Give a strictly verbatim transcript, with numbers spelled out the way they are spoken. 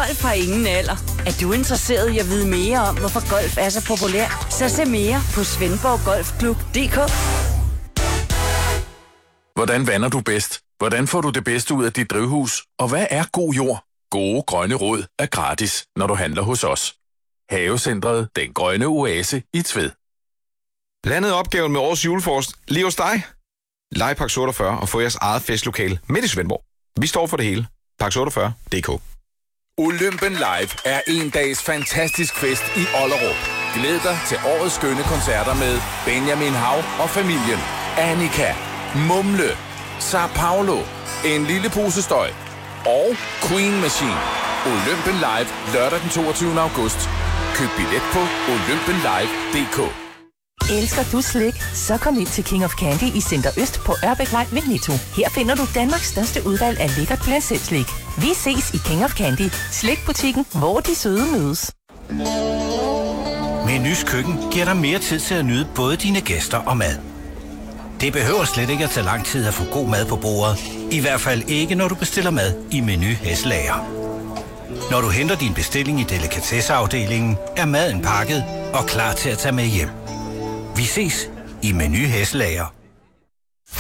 Golf har ingen alder. Er du interesseret i at vide mere om, hvorfor golf er så populær? Så se mere på svendborg golf klub punktum d k. Hvordan vander du bedst? Hvordan får du det bedste ud af dit drivhus? Og hvad er god jord? Gode grønne råd er gratis, når du handler hos os. Havecentret Den Grønne Oase i Tved. Landet opgaven med årets julefrokost lige hos dig. Lej Pax otteogfyrre og få jeres eget festlokale midt i Svendborg. Vi står for det hele. Pax otteogfyrre punktum d k. Olympen Live er en dags fantastisk fest i Ollerup. Glæd dig til årets skønne koncerter med Benjamin Hav og familien, Annika, Mumle, Sao Paulo, En lille pose støj og Queen Machine. Olympen Live lørdag den toogtyvende august. Køb billet på olympen live punktum d k. Elsker du slik? Så kom ind til King of Candy i Center Øst på Ørbækvej ved Netto. Her finder du Danmarks største udvalg af lækkert blandt selv slik. Vi ses i King of Candy, slikbutikken, hvor de søde mødes. Menus Køkken giver dig mere tid til at nyde både dine gæster og mad. Det behøver slet ikke at tage lang tid at få god mad på bordet. I hvert fald ikke, når du bestiller mad i Menu Hesselager. Når du henter din bestilling i delikatesseafdelingen, er maden pakket og klar til at tage med hjem. Vi ses i Menu Hesselager.